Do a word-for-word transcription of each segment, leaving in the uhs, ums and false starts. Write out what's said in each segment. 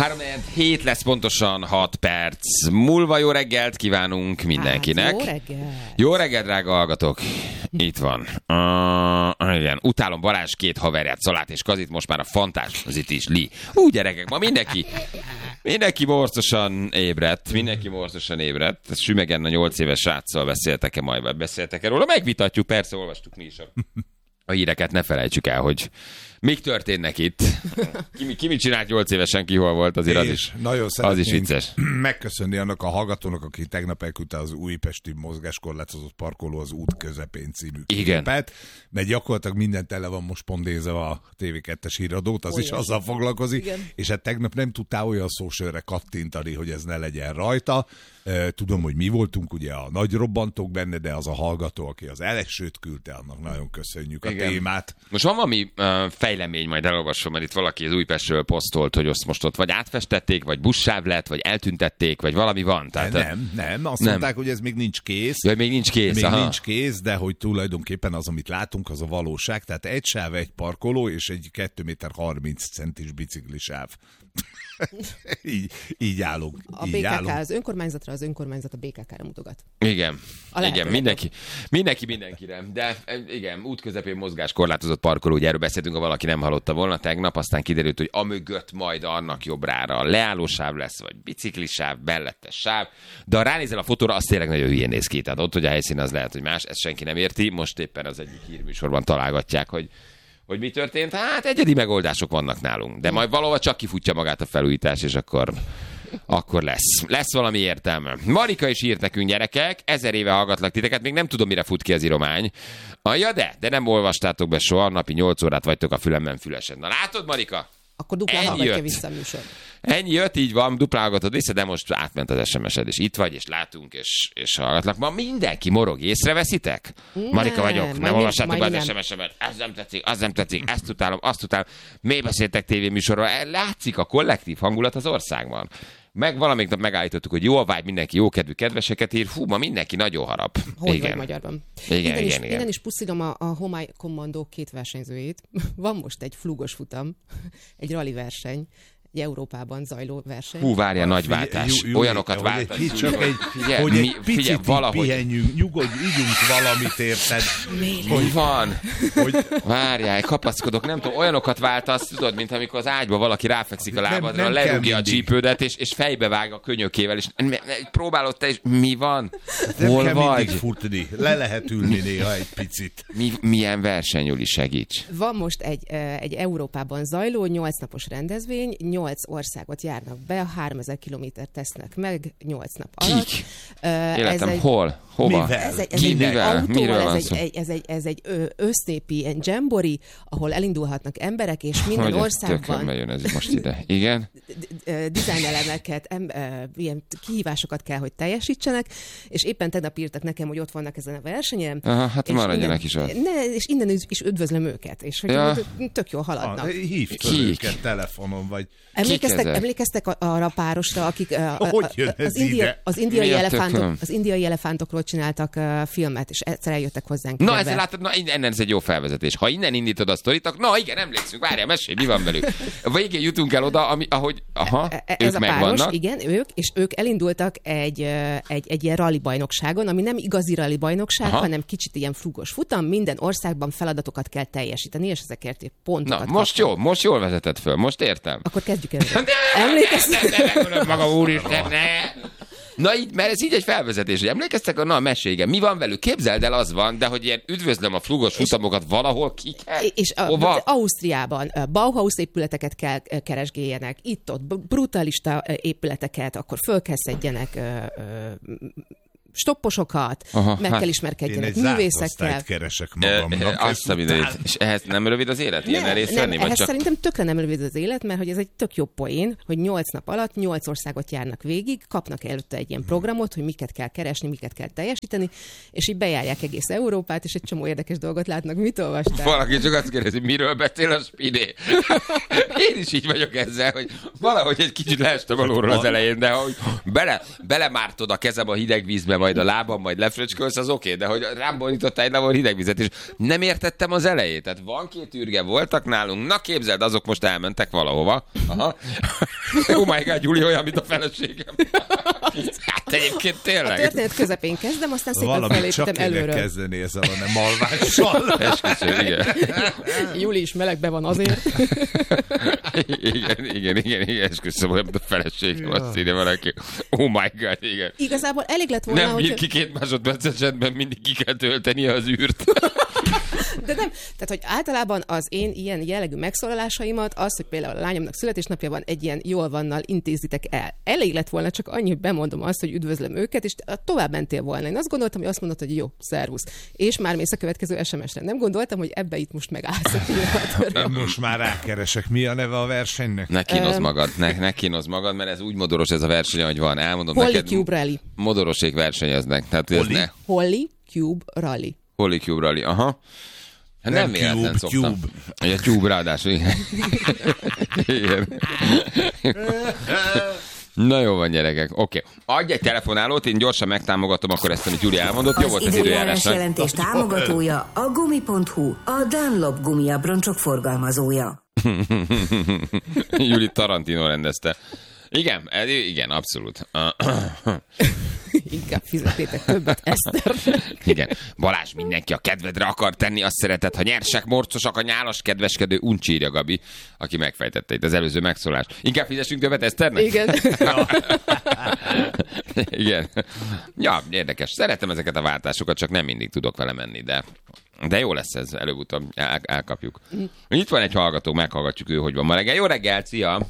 három hét lesz pontosan hat perc. Múlva jó reggelt kívánunk mindenkinek. Hát, jó reggelt. Jó reggelt, drága hallgatók. Itt van. Uh, igen. Utálom Balázs két haverját, Szalát és Kazit, most már a Fantás, az itt is Li. Ú, gyerekek, ma mindenki, mindenki morcosan ébredt, mindenki morcosan ébredt. Sümegen a nyolc éves sráccal beszéltek-e majd, beszéltek-e róla? Megvitatjuk, persze, olvastuk mi is a, a híreket, ne felejtsük el, hogy még történnek itt. Ki, ki mit csinált nyolc évesen, ki hol volt, azért az is, nagyon az is vicces. Megköszönni annak a hallgatónak, aki tegnap elküldte az újpesti mozgáskorlátozott parkoló az út közepén című képet, mert gyakorlatilag minden tele van most pondézva a té vé kettes híradót, az olyan is azzal foglalkozik, igen. És hát tegnap nem tudtál olyan szósörre kattintani, hogy ez ne legyen rajta. Tudom, hogy mi voltunk ugye a nagy robbantók benne, de az a hallgató, aki az elsőt küldte, annak nagyon köszönjük a igen. témát. Most van valami uh, fejlemény, majd elolvasom, mert itt valaki az Újpestről posztolt, hogy azt most ott vagy átfestették, vagy buszsáv lett, vagy eltüntették, vagy valami van. Tehát, nem, nem, azt nem. mondták, hogy ez még nincs kész. Ja, még nincs kész. Még aha. nincs kész, de hogy tulajdonképpen az, amit látunk, az a valóság. Tehát egy sáv, egy parkoló, és egy két méter harminc centis biciklisáv. így, így állunk. A így bé ká ká állunk. az önkormányzatra, az önkormányzat a bé ká ká-ra mutogat. Igen, igen, mindenki, mindenki mindenkire. De igen, út közepén mozgáskorlátozott parkoló, ugye erről beszéltünk, ha valaki nem hallotta volna tegnap, aztán kiderült, hogy amögött majd annak jobbrára leállósáv lesz, vagy biciklisáv, mellettes sáv, de ha ránézel a fotóra, az tényleg nagyon hülyén néz ki. Tehát ott, hogy a helyszín az lehet, hogy más, ezt senki nem érti. Most éppen az egyik hírműsorban találgatják, hogy hogy mi történt. Hát egyedi megoldások vannak nálunk, de majd valahol csak kifutja magát a felújítás, és akkor, akkor lesz. Lesz valami értelme. Marika is írt nekünk, gyerekek, ezer éve hallgatlak titeket, még nem tudom, mire fut ki az íromány. Ah, ja, de, de nem olvastátok be soha, napi nyolc órát vagytok a fülemben fülesen. Na látod, Marika? Akkor duplán hallgatja vissza a műsor. Ennyi jött, így van, duplán hallgatod vissza, de most átment az es em es-ed, és itt vagy, és látunk, és, és hallgatlak. Ma mindenki morog, észreveszitek? Nem, Marika vagyok, nem olvassátok be az es em es-emet, ez nem tetszik, az nem tetszik, ezt utálom, azt utálom. Miért beszéltek tévéműsorról? Látszik a kollektív hangulat az országban. Meg valamelyik nap megállítottuk, hogy jó a vibe, mindenki jó kedvű kedveseket ír, fú, ma mindenki nagyon harap. Hogy igen. vagy magyarban? Igen, innen igen, is, igen. Innen is puszilom a, a Homai Kommandó két versenyzőjét. Van most egy flugos futam, egy rali verseny, egy Európában zajló verseny. Hú, várja, nagy váltás. Olyanokat váltás. Egy, csak egy, figyelj, hogy mi, egy picit figyelj, valahogy... pihenjünk, nyugodj, ígyunk valamit, érted? Hogy van? Hogy... Várjál, kapaszkodok, nem tudom, olyanokat váltasz, tudod, mint amikor az ágyba valaki ráfekszik a lábadra, nem, nem lerúgja a csípődet, és, és fejbe vág a könyökével, és próbálod te, és mi van? Hol nem vagy? Mindig futni, le lehet ülni néha egy picit. Mi, milyen verseny, Juli, segíts? Van most egy, egy Európában zajló nyolc napos rendezvény, nyolc országot járnak be, háromezer kilométert tesznek meg nyolc nap alatt. Kik? Életem, egy, hol? Hova? Ez egy, ez Ki, egy mivel? autóval, Miről van ez szó? egy, ez egy, ez egy össznépi ilyen dzsembori, ahol elindulhatnak emberek, és minden hogy országban... Tökön jön ez most ide. Igen? Dizájnelemeket, ilyen kihívásokat kell, hogy teljesítsenek, és éppen tegnap írtak nekem, hogy ott vannak ezen a versenyen. Aha, hát maradjanak is ott. Ne, és innen is üdvözlöm őket, és hogy ja. tök jól haladnak. Ah, hívd fel őket telefonon, vagy... Emlékeztek, emlékeztek arra a párosra, akik a, a, hogy jön az, ez india, ide? az, indiai elefántok, Tököm? az indiai elefántokról csináltak uh, filmet, és egyszer eljöttek hozzánk. Na, ezzel látod, na, innen ez egy jó felvezetés. Ha innen indítod a sztorit, akkor na igen, emlékszünk, várjál, mesélj, mi van velük. A végén jutunk el oda, ami, ahogy, aha, ez ők a megvannak. páros, igen, ők, és ők elindultak egy, egy, egy ilyen rally bajnokságon, ami nem igazi rally bajnokság, aha. hanem kicsit ilyen flugos futam, minden országban feladatokat kell teljesíteni, és ezekért pontokat Na, most kapnak. jó, most jól vezetett föl, most értem. Akkor kezdjük el. Emlékeztek? Ne, ne, ne, maga úristen, ne! Na így, mert ez így egy felvezetés, hogy emlékeztek, na a mesége, mi van velük? Képzeld el, az van, de hogy ilyen üdvözlöm a flugos futamokat valahol ki kell. És a, Ausztriában Bauhaus épületeket kell keresgéljenek, itt-ott brutalista épületeket, akkor föl kell szedjenek stopposokat, aha, meg hát kell ismerkedjenek művészekkel. Én egy keresek magamnak. E, azt a mindenit. És ehhez nem rövid az élet? Ilyen ne, részt venni? Nem, ehhez csak... szerintem tökre nem rövid az élet, mert hogy ez egy tök jó poén, hogy nyolc nap alatt nyolc országot járnak végig, kapnak előtte egy ilyen programot, hogy miket kell keresni, miket kell teljesíteni, és így bejárják egész Európát, és egy csomó érdekes dolgot látnak. Mit olvastál? Valaki csak azt kérdezi, miről beszél a Spidé? Én is így vagyok ezzel, hogy valahogy egy kicsit leestem alulról az elején, de hogy bele, belemártod a kezem a hideg vízbe, majd a lábam, majd lefröcskölsz, az oké, okay, de hogy rám borítottál egy lábon hideg vizet, és nem értettem az elejét. Tehát van két űrge, voltak nálunk, na képzeld, azok most elmentek valahova. Aha. Oh my God, Gyuri, olyan, mint a feleségem. Hát egyébként tényleg. A történet közepén kezdem, aztán szépen Valamit felépítem csak előről. kezdeni ezzel a nem alvással. Esküszöm, igen. Júli is melegbe van azért. Igen, igen, igen, igen, esküszöm, olyan, mint a feleségem, azt írja valaki. Oh my God, igen. Igazából elég lett volna, Nem, hogy... ki két másodperc esetben mindig ki kell tölteni az űrt. De nem, tehát hogy általában az én ilyen jellegű megszólalásaimat, az, hogy például a lányomnak születésnapja van, egy ilyen jól vannal intézitek el. Elég lett volna csak annyi, hogy bemondom azt, hogy üdvözlöm őket, és tovább mentél volna. Én azt gondoltam, hogy azt mondod, hogy jó, szervusz. És már mész a következő es em es-re. Nem gondoltam, hogy ebbe itt most megállsz. Most már rákeresek. Mi a neve a versenynek? Ne kínozz magad, ne, ne kínozz magad, mert ez úgy modoros ez a verseny, hogy van. Elmondom Holly neked. Cube Rally. Modorosék versenyeznek. Tehát, ez Holly? ne. Holly Cube Rally. Holly Cube Rally, aha. Hát nem, nem véletlen szoktam. Cube. Ugye Cube ráadásul, igen. Igen. Na jó van, gyerekek. Oké. Okay. Adj egy telefonálót, én gyorsan megtámogatom akkor ezt, amit Gyuri elmondott. Jó volt az időjárásnak. Jelentés támogatója a gumi pont hu, a Dunlop gumiabroncsok forgalmazója. Gyuri Tarantino rendezte. Igen, igen, abszolút. Inkább fizetétek többet, Eszter. Igen. Balázs, mindenki a kedvedre akar tenni, azt szereted, ha nyersek, morcosak, a nyálas, kedveskedő, uncsírja Gabi, aki megfejtette itt az előző megszólást. Inkább fizessünk többet Eszternek? Igen. Ja. Igen. Ja, érdekes. Szeretem ezeket a váltásokat, csak nem mindig tudok vele menni, de... De jó lesz ez, előbb-utóbb el, elkapjuk. Itt van egy hallgató, meghallgatjuk ő, hogy van ma reggel. Jó reggel, szia!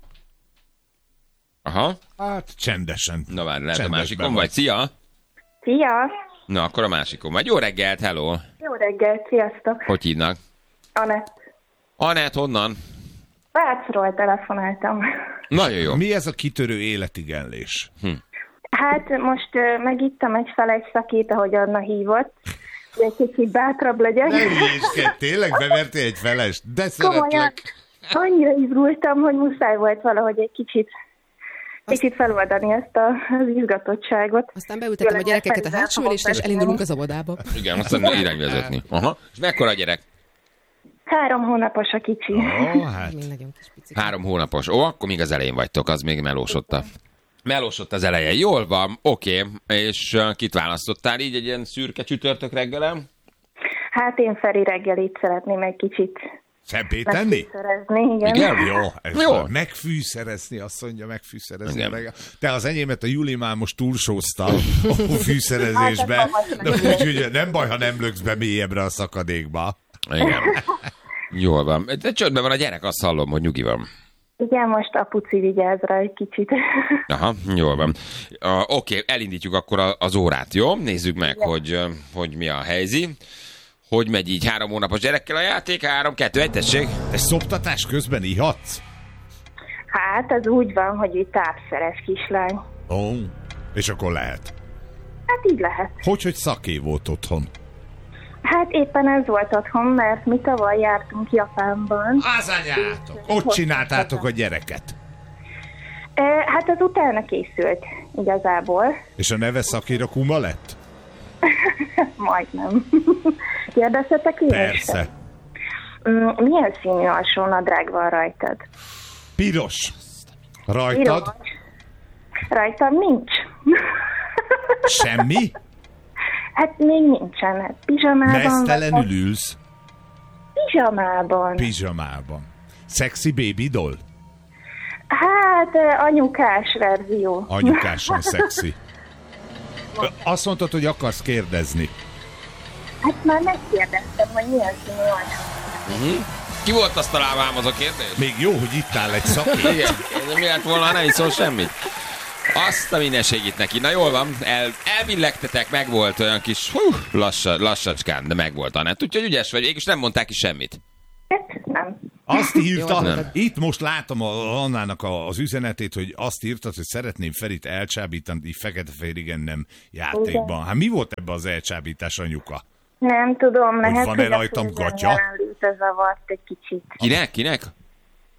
Aha. Hát csendesen. Na várj, lehet a Csendesben másikon vagy. vagy. Szia! Szia! Na, akkor a másikon vagy. Jó reggelt, hello! Jó reggelt, sziasztok! Hogy hívnak? Anett. Anett, honnan? Vácról telefonáltam. Nagyon jó. Mi ez a kitörő életigenlés? Hm. Hát most uh, megittam egy feles szakít, ahogy Anna hívott, hogy egy kicsit bátrabb legyek. Ne hülyéskedj, tényleg bevertél egy felest? De Komolyan, szeretlek. annyira izgultam, hogy muszáj volt valahogy egy kicsit Kicsit feloldani ezt a, az izgatottságot. Aztán beültetem a gyerekeket a hátsó ülésre, és elindulunk az óvodába. Igen, aztán irányvezetni. Aha. És mekkora a gyerek? Három hónapos a kicsi. Ó, hát. Még nagyon kis picik. Három hónapos. Ó, akkor még az elején vagytok, az még melósott a... Melósott az eleje. Jól van, oké. Okay. És uh, kit választottál így egy ilyen szürke csütörtök reggelem? Hát én Feri reggelit szeretném egy kicsit Szebbé tenni? megfűszerezni, igen. Igen? Jó, ez Jó. van. Megfűszerezni, azt mondja, megfűszerezni. Igen. Meg. Te az enyémet a Juli már most túlsózta a fűszerezésbe. De úgyhogy nem baj, ha nem löksz be mélyebbre a szakadékba. Igen. Jól van. De csöndben van a gyerek, azt hallom, hogy nyugi van. Igen, most apuci vigyáz rá egy kicsit. Aha, jól van. Uh, Oké, okay, elindítjuk akkor a, az órát, jó? Nézzük meg, hogy, uh, hogy mi a helyzet. Hogy megy így három hónapos gyerekkel a játék? Három, kettő, egy, tessék. Te szoptatás közben ihatsz? Hát, az úgy van, hogy ő tápszeres kislány. Ó, és akkor lehet. Hát így lehet. Hogy, hogy szaké volt otthon? Hát éppen ez volt otthon, mert mi tavaly jártunk Japánban. Az anyátok! Ott csináltátok a gyereket. E, hát az utána készült igazából. És a neve Szakira Kuma lett? Majdnem. Kérdeztetek én? Persze. Mm, milyen színű alsónadrág van rajtad? Piros. Rajtad? Piros. Rajtam nincs. Semmi? Hát még nincsen. Hát pizsamában Mesztelenül ülsz? Pizsamában. Pizsamában. Sexy baby doll? Hát anyukás verzió. Anyukásan szexi. Azt mondtad, hogy akarsz kérdezni. Hát már megkérdeztem, hogy milyen színű alsó. Uh-huh. Ki volt azt találva ám az a kérdés? Még jó, hogy itt áll egy szakér. Igen, mi lett volna, ha nem is szól semmit. Azt a minden segít neki. Na jól van, El, elbillegtetek, meg volt olyan kis hú, lassa, lassacskán, de meg volt Anett. Úgyhogy ügyes vagy, és nem mondták ki semmit. Hát nem. Azt írta, Nem. itt most látom a Annának a, az üzenetét, hogy azt írtad, hogy szeretném Ferit elcsábítani, így fekete-fehér igen nem játékban. Hát mi volt ebben az elcsábítás, anyuka? Nem tudom, Hogy lehet, van-e hogy a rajtam főzőn gatya? jelenléte zavart egy kicsit. Kinek? Kinek? A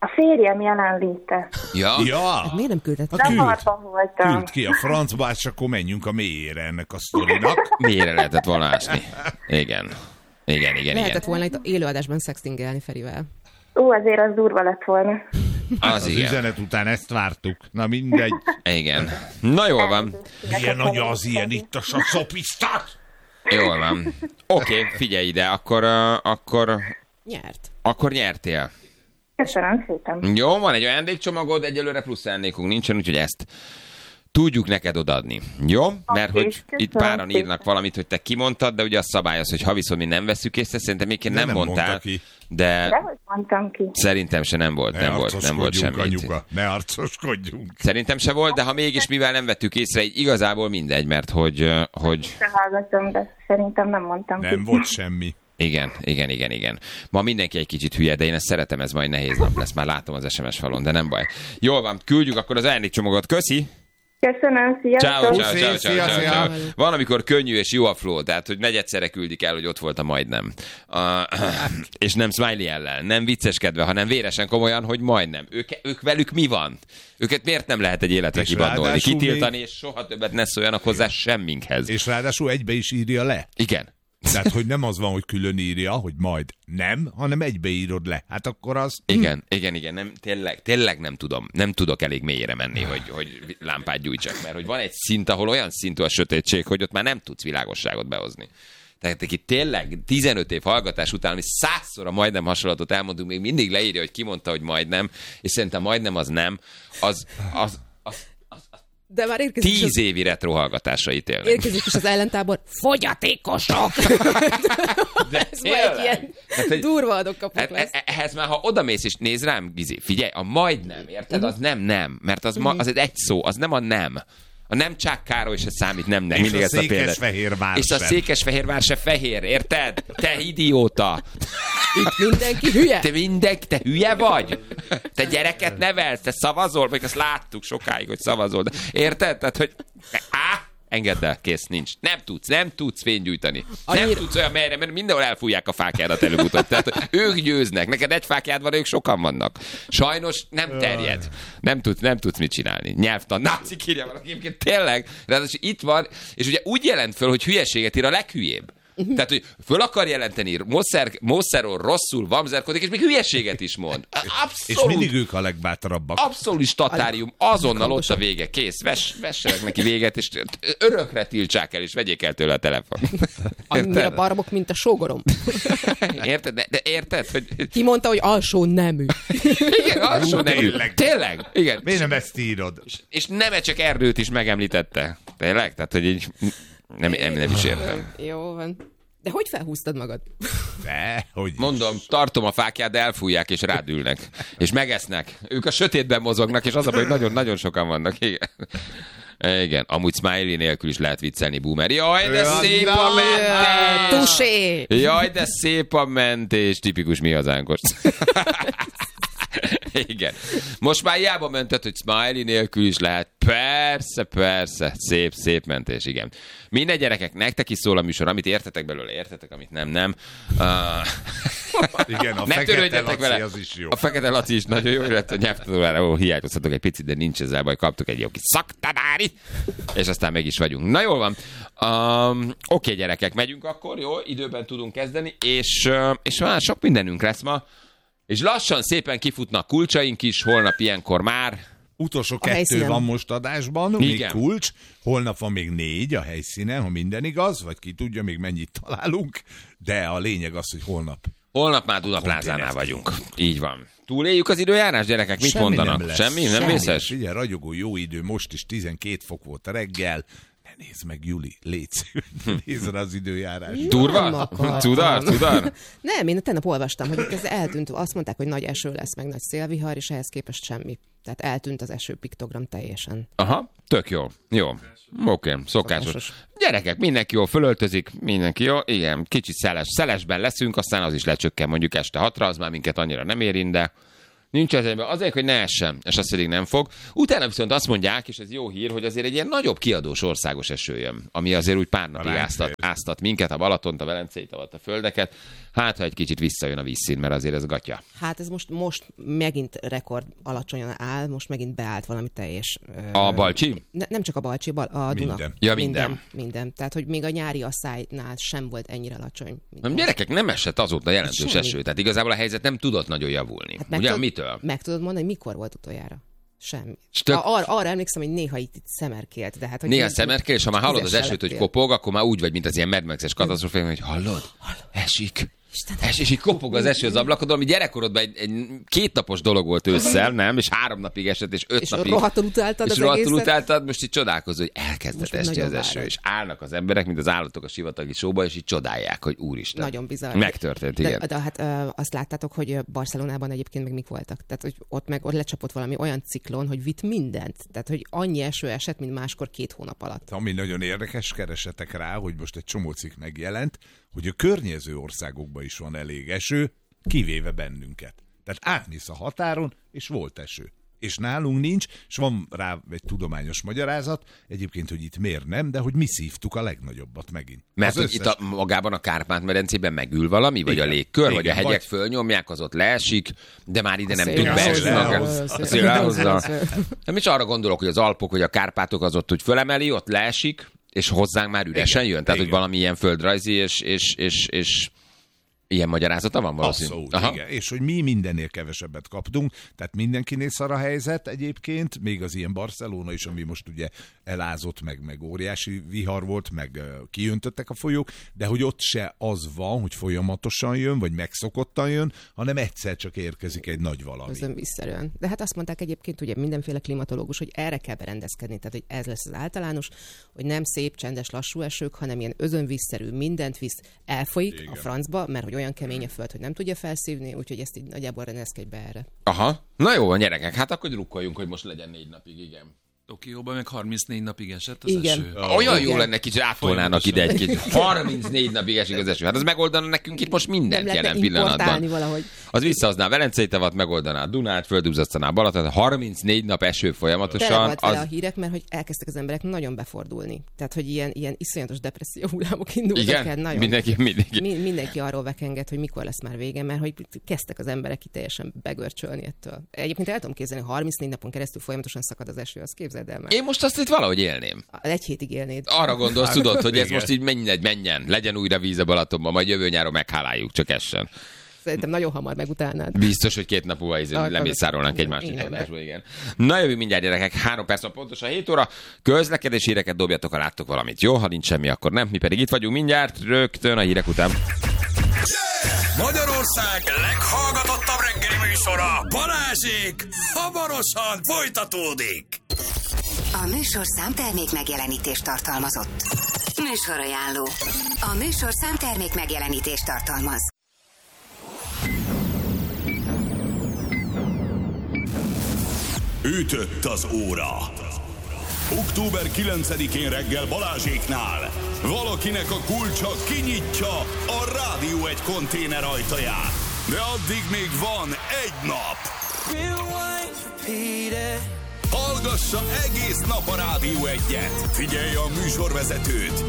A férjem jelenléte. Ja? Ja. Hát miért nem küldett? Ha küld, Zavarban voltam. küld ki a francba, és akkor menjünk a mélyére ennek a sztorinak. Mélyre lehetett volna ásni. Igen. Igen, igen, Lehetett igen. volna itt élőadásban szextingelni Ferivel. Ó, azért az durva lett volna. Az, Az igen. üzenet után ezt vártuk. Na mindegy. Igen. Na jól van. Milyen nagy az ilyen itt a szopisztat? Jól van. Oké, okay, figyelj ide, akkor, uh, akkor, Nyert. akkor nyertél. Köszönöm szépen. Jó, van egy ajándékcsomagod, egyelőre plusz ajándékunk nincsen, úgyhogy ezt tudjuk neked odadni. Jó? Mert hogy köszönöm itt páran szépen. írnak valamit, hogy te kimondtad, de ugye az szabály az, hogy ha viszont mi nem veszük észre, szerintem még nem, nem mondtál, mondta ki. de Dehogy mondtam ki. szerintem se nem volt, Ne nem volt, nem volt arcoskodjunk, semmi. anyuka, ne arcoskodjunk. Szerintem se volt, de ha mégis mivel nem vettük észre, így igazából mindegy, mert hogy, ö, hogy Se hallgatom, de szerintem nem mondtam Nem ki. volt semmi. igen, igen, igen, igen. Ma mindenki egy kicsit hülye, de én ezt szeretem, ez majd nehéz nap lesz, már látom az es em es falon, de nem baj. Jól van, küldjük akkor az ajándékcsomagot, köszi! Köszönöm, sziasztok! Ciao, ciao, Puszi, ciao, ciao, szia, ciao, szia. ciao. Van, amikor könnyű és jó a flow, tehát, hogy negyedszerre küldik el, hogy ott volt a majdnem. Uh, és nem smiley ellen, nem vicceskedve, hanem véresen komolyan, hogy majdnem. Ők, ők velük mi van? Őket miért nem lehet egy életre És kibandolni, ráadásul kitiltani, még- és soha többet ne szóljanak hozzá semminkhez. És ráadásul egybe is írja le. Igen. Tehát, hogy nem az van, hogy külön írja, hogy majd nem, hanem egybe írod le. Hát akkor az... Igen, igen, igen, nem, tényleg, tényleg nem tudom, nem tudok elég mélyre menni, hogy, hogy lámpát gyújtsak, mert hogy van egy szint, ahol olyan szintű a sötétség, hogy ott már nem tudsz világosságot behozni. Tehát aki tényleg tizenöt év hallgatás után, ami százszor a majdnem hasonlatot elmondunk, még mindig leírja, hogy ki mondta, hogy majdnem, és szerintem majdnem az nem, az, az, az, az, az De már érkezik is, tíz az, évi retro hallgatásra ítélnek. érkezik is az ellentábor. Fogyatékosok! De Ez már egy ilyen Tehát, hogy- durva adok-kapok Hát, lesz. e- ehhez már, ha odamész és néz rám, Gizi, figyelj, a majdnem, érted? Az nem nem, mert az, ma, az egy szó, az nem a nem. A nem Csák Károly se számít, nem nem. És Mindig a ezt a példát. Székesfehérvár És a sem. Székesfehérvár se fehér, érted? Te idióta! Itt mindenki hülye. Te minden, te hülye vagy? Te gyereket nevelsz, te szavazol, vagy azt láttuk sokáig, hogy szavazol. De érted? Tehát, hogy á, engedd el, kész, nincs. Nem tudsz, nem tudsz fénygyújtani. Nem Annyira- tudsz olyan merre, mert mindenhol elfújják a fákjádat előbb-utóbb. Tehát ők győznek. Neked egy fákjád van, ők sokan vannak. Sajnos nem terjed. Nem tudsz, nem tudsz mit csinálni. Nyelvtan. Nácik írja valaki, egyébként tényleg. Ráadásul itt van, és ugye úgy jelent föl, hogy hülyeséget ír a leghülyébb. Tehát, hogy föl akar jelenteni, Mosszerról rosszul vamzerkodik, és még hülyeséget is mond. És Abszolút. mindig ők a legbátrabbak. Abszolút statárium, azonnal ott a vége, kész, Ves, vessenek neki véget, és örökre tiltsák el, és vegyék el tőle a telefon. Annyira barmok, mint a sógorom. Érted? De, de érted, hogy... Ki mondta, hogy alsó nemű. Igen, alsó nevű. Tényleg. Tényleg? Igen. Miért nem ezt írod? És nem csak Erdőt is megemlítette. Tényleg? Tehát, hogy így... Nem, nem, nem is értem. Jó van. De hogy felhúztad magad? De, hogy is. Mondom, tartom a fákját, de elfújják, és rádülnek. És megesznek. Ők a sötétben mozognak, és az a baj, hogy nagyon-nagyon sokan vannak. Igen. Igen, amúgy smiley nélkül is lehet viccelni, boomer. Jaj, de Ja, szép na, a mentés! Tusé! Jaj, de szép a mentés! Tipikus mi hazánkos. Igen. Most már hiába mented, hogy smiley nélkül is lehet. Persze, persze. Szép, szép mentés, igen. Minden gyerekek, nektek is szól a műsor, amit értetek belőle, értetek, amit nem, nem. Uh... Igen, a Ne fekete törődjetek Laci vele. az is jó. A fekete Laci is nagyon jó, illetve a nyelvtanulóra hiányozhatok egy picit, de nincs ezzel baj, kaptuk egy jó kis szaktanári, és aztán meg is vagyunk. Na jól van. Um, Oké, okay, gyerekek, megyünk akkor, jó, időben tudunk kezdeni, és, uh, és már sok mindenünk lesz ma, és lassan szépen kifutnak kulcsaink is, holnap ilyenkor már. Utolsó A kettő helyszínen. van most adásban, még Igen. kulcs. Holnap van még négy a helyszínen, ha minden igaz, vagy ki tudja, még mennyit találunk. De a lényeg az, hogy holnap. Holnap már Dunaplázánál vagyunk. Így van. Túléljük az időjárás, gyerekek? Mit Semmi mondanak? nem lesz. Semmi? Nem Semmi. vészes? Figyelj, ragyogó jó idő, most is tizenkét fok volt a reggel. Ne nézd meg, Juli, légy szíves, nézd rá az időjárás. Nem Durva? akartam. Cudar? Cudar? Nem, én tegnap olvastam, hogy itt ez eltűnt. Azt mondták, hogy nagy eső lesz, meg nagy szélvihar, és ehhez képest semmi. Tehát eltűnt az eső piktogram teljesen. Aha, tök jó. Jó. Oké, okay, szokásos. Szokásos. Gyerekek, mindenki jól fölöltözik, mindenki jó. Igen, kicsit szeles. Szelesben leszünk, aztán az is lecsökken mondjuk este hatra, az már minket annyira nem érint, de Nincs esemben. Azért, hogy ne essen, és azt pedig nem fog. Utána viszont azt mondják, és ez jó hír, hogy azért egy ilyen nagyobb kiadós országos eső jön, ami azért úgy pár napig áztat, áztat minket, a Balatont, a Velenceit, a földeket. Hát, ha egy kicsit visszajön a vízszín, mert azért ez gatya. Hát ez most, most megint rekord alacsonyan áll, most megint beállt valami teljes... A Balcsi? Ne, nem csak a Balcsi, a Duna. Minden. Ja, minden. minden. Minden. Tehát, hogy még a nyári asszálynál sem volt ennyire alacsony. Nem, gyerekek, nem esett azóta jelentős Semmi. eső. Tehát igazából a helyzet nem tudott nagyon javulni. Hát ugye, tud, mitől? Meg tudod mondani, mikor volt utoljára? Semmi. Tök... Ar- arra emlékszem, hogy néha itt, itt szemerkélt. De hát, hogy néha szemerkél, és ha már hallod az esőt, hogy kopog, akkor már úgy vagy, mint az ilyen Mad Max-es katasztrófában, hogy hallod? Esik. Es, és így kopog az eső az ablakon, ami gyerekkorodban egy, egy kétnapos dolog volt ősszel, nem? És három napig esett, és öt és napig. rohadtul utáltad és az rohadtul egészet. utáltad, most így csodálkozol, hogy elkezdett Most esni az eső, várod. és állnak az emberek, mint az állatok a sivatagi sóba, és így csodálják, hogy úristen. Nagyon bizarr. Megtörtént, igen. De, de hát ö, azt láttátok, hogy Barcelonában egyébként meg mik voltak. Tehát, hogy ott meg ott lecsapott valami olyan ciklon, hogy vitt mindent. Tehát, hogy annyi eső esett, mint máskor két hónap alatt. Ami nagyon érdekes, keresetek rá, hogy most egy csomó cikk megjelent, hogy a környező országokban is van elég eső, kivéve bennünket. Tehát átmész a határon, és volt eső. És nálunk nincs, és van rá egy tudományos magyarázat, egyébként, hogy itt miért nem, de hogy mi szívtuk a legnagyobbat megint. Mert az hogy összes... itt a, magában a Kárpát-medencében megül valami, vagy Igen. a légkör, Igen, vagy a hegyek vagy... fölnyomják, az ott leesik, de már ide A nem szél tud elhozza. beesni magát. A A szél elhozza. Nem is arra gondolok, hogy az Alpok, vagy a Kárpátok az ott úgy fölemeli, ott leesik, és hozzánk már üresen Igen, jön. Tehát, igen. hogy valami ilyen földrajzi, és, és, és, és ilyen magyarázata van valószínűleg. Abszolút, igen. És hogy mi mindennél kevesebbet kaptunk, tehát mindenkinél szar a helyzet egyébként, még az ilyen Barcelona is, ami most ugye elázott, meg, meg óriási vihar volt, meg uh, kiöntöttek a folyók, de hogy ott se az van, hogy folyamatosan jön, vagy megszokottan jön, hanem egyszer csak érkezik egy nagy valami. Közön visszerűen. De hát azt mondták egyébként ugye mindenféle klimatológus, hogy erre kell berendezkedni, tehát hogy ez lesz az általános, hogy nem szép, csendes, lassú esők, hanem ilyen özönvízszerű, mindent visz, elfolyik Igen. a francba, mert hogy olyan kemény a föld, hogy nem tudja felszívni, úgyhogy ezt így nagyjából rendezkedj be erre. Aha. Na jó van, gyerekek, hát akkor drukkoljunk, hogy most legyen négy napig, igen. Tokióban meg harmincnégy napig esett az Igen. eső. Olyan Igen. jó lenne, kicsit átolnának ide egy kicsit. harmincnégy napig esik az eső. Hát az megoldana nekünk itt most mindent Nem jelen lehetne importálni pillanatban. valahogy. Az visszahozná a Velencei tavat, megoldaná a Dunát, földúzzasztaná a Balaton, harmincnégy nap eső Tele folyamatosan. volt vele a Az... hírek, mert hogy elkezdtek az emberek nagyon befordulni. Tehát, hogy ilyen, ilyen iszonyatos depresszió hullámok indultak Igen? el. Nagyon. Mindenki, mindenki. Mi, mindenki arról vekenget, hogy mikor lesz már vége, mert hogy kezdtek az emberek ki teljesen begörcsölni ettől. Egyébként el tudom képzelni, hogy harmincnégy napon keresztül folyamatosan szakad az eső, azt képzeld el már. Én most azt itt valahogy élném. Egy hétig élnéd. Arra gondolsz, tudod, hogy ez Igen. most így menjen, menjen, legyen újra víz a Balatonban, majd jövő nyáron megháláljuk, csak essen. Szerintem nagyon hamar megutálnád. Biztos, hogy két nap múlva Akkor- lemészárolnánk egy másik Igen. adásba, igen. Na jövő mindjárt, gyerekek, három perc van pontosan hét óra. Közlekedési híreket dobjatok, ha láttok valamit. Jó, ha nincs semmi, akkor nem. Mi pedig itt vagyunk mindjárt, rögtön a hírek után. Magyarország leghallgatottabb reggeli műsora, Balázsék, hamarosan folytatódik. A műsorszám termék megjelenítést tartalmazott. Műsorajánló. A műsorszám termék megjelenítést tartalmaz. Ütött az óra. október kilencedikén reggel Balázséknál valakinek a kulcsa kinyitja a Rádió egy konténer ajtaját. De addig még van egy nap. Hallgassa egész nap a Rádió egyet. Figyelje a műsorvezetőt,